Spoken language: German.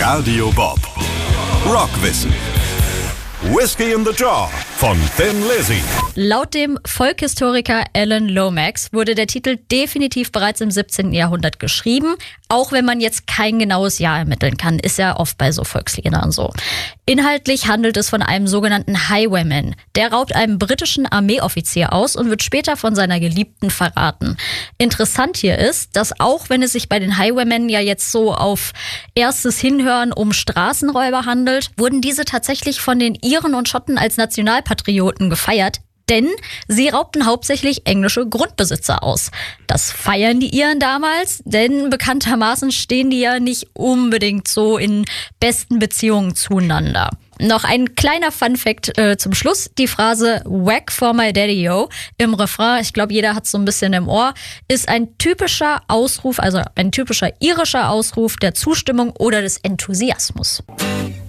Radio Bob. Rockwissen. Whiskey in the Jar von Thin Lizzy. Laut dem Folkhistoriker Alan Lomax wurde der Titel definitiv bereits im 17. Jahrhundert geschrieben, auch wenn man jetzt kein genaues Jahr ermitteln kann, ist ja oft bei so Volksliedern so. Inhaltlich handelt es von einem sogenannten Highwayman. Der raubt einem britischen Armeeoffizier aus und wird später von seiner Geliebten verraten. Interessant hier ist, dass auch wenn es sich bei den Highwaymen ja jetzt so auf erstes Hinhören um Straßenräuber handelt, wurden diese tatsächlich von den Iren und Schotten als Nationalpatrioten gefeiert. Denn sie raubten hauptsächlich englische Grundbesitzer aus. Das feiern die Iren damals, denn bekanntermaßen stehen die ja nicht unbedingt so in besten Beziehungen zueinander. Noch ein kleiner Funfact zum Schluss. Die Phrase "Whack for my daddy-o" im Refrain, ich glaube, jeder hat es so ein bisschen im Ohr, ist ein typischer Ausruf, also ein typischer irischer Ausruf der Zustimmung oder des Enthusiasmus.